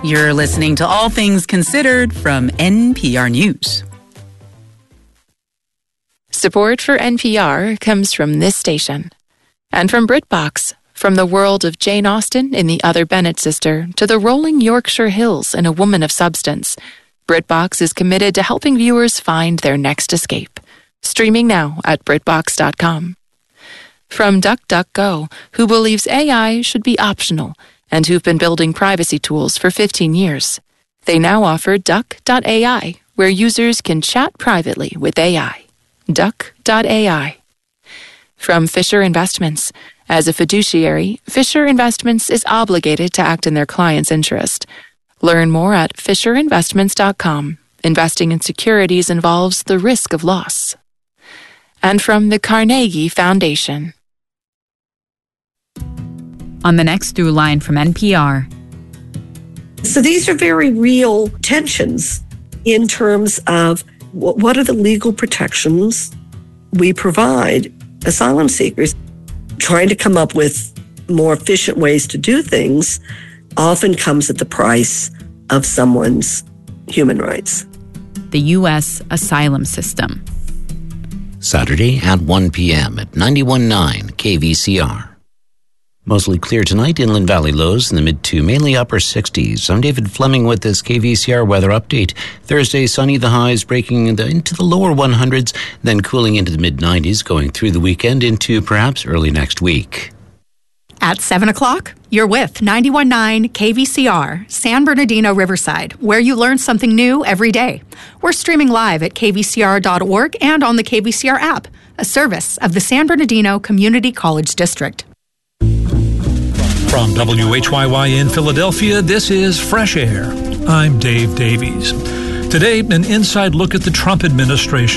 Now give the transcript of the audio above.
You're listening to All Things Considered from NPR News. Support for NPR comes from this station and from BritBox. From the world of Jane Austen in The Other Bennet Sister to the rolling Yorkshire Hills in A Woman of Substance, BritBox is committed to helping viewers find their next escape. Streaming now at BritBox.com. From DuckDuckGo, who believes AI should be optional and who've been building privacy tools for 15 years. They now offer Duck.ai, where users can chat privately with AI. Duck.ai. From Fisher Investments. As a fiduciary, Fisher Investments is obligated to act in their client's interest. Learn more at FisherInvestments.com. Investing in securities involves the risk of loss. And from the Carnegie Foundation. On the next Through Line from NPR. So these are very real tensions in terms of what are the legal protections we provide asylum seekers. Trying to come up with more efficient ways to do things often comes at the price of someone's human rights. The U.S. asylum system. Saturday at 1 p.m. at 91.9 KVCR. Mostly clear tonight, inland valley lows in the mid to mainly upper 60s. I'm David Fleming with this KVCR weather update. Thursday, sunny, the highs breaking into the lower 100s, then cooling into the mid-90s, going through the weekend into perhaps early next week. At 7 o'clock, you're with 91.9 KVCR, San Bernardino Riverside, where you learn something new every day. We're streaming live at kvcr.org and on the KVCR app, a service of the San Bernardino Community College District. From WHYY in Philadelphia, this is Fresh Air. I'm Dave Davies. Today, an inside look at the Trump administration.